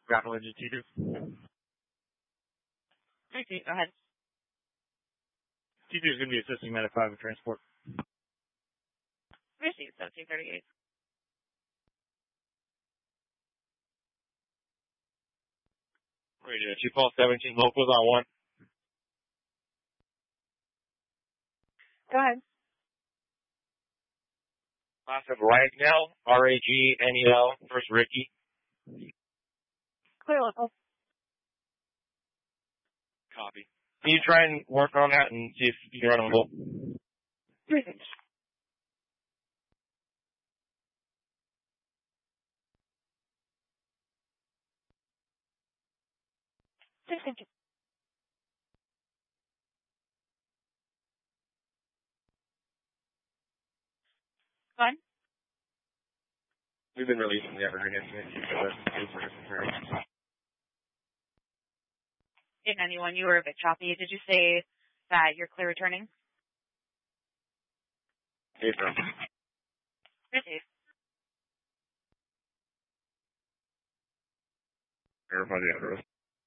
Grapple engine T2. Okay, go ahead. T2 is going to be assisting Meta 5 with transport. Received, 1738. Radio 2 Paul 17, locals on 1. Go ahead. Class of Ragnell, R-A-G-N-E-L, first Ricky. Clear local. Copy. Can you try and work on that and see if you can run on hold? Received. Thank you. Fine. We've been releasing the Evergreen incident. In anyone, you were a bit choppy. Did you say that you're clear returning? April. Received. Verify the address.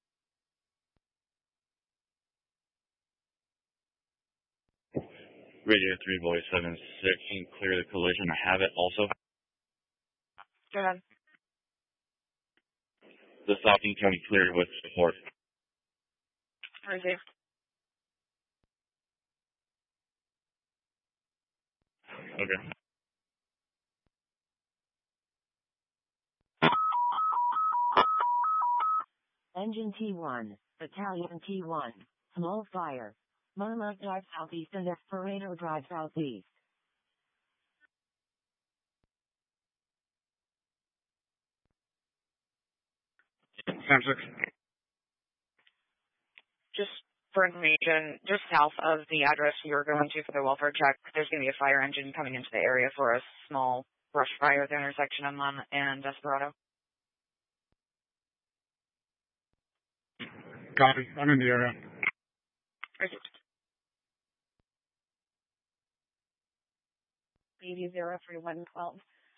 Radio 3 Boy 76, clear the collision. I have it also. Go ahead. The Southeast County cleared with support. Received. Okay. Engine T1, Battalion T1, small fire. Monmouth Drive southeast and Esperado Drive southeast. Sam 6. Just for information, just south of the address you're going to for the welfare check, there's going to be a fire engine coming into the area for a small brush fire at the intersection of Mon and Desperado. Copy. I'm in the area. Received. 803112.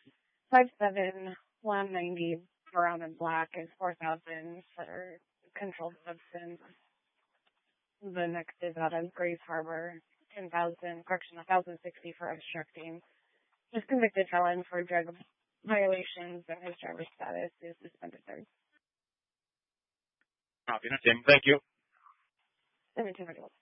57190 brown and black is 4,000 for controlled substance. The next is out of Grace Harbor, 1,060 for obstructing. Just convicted felon for drug violations and his driver's status is suspended third. Copy. Thank you. 1721.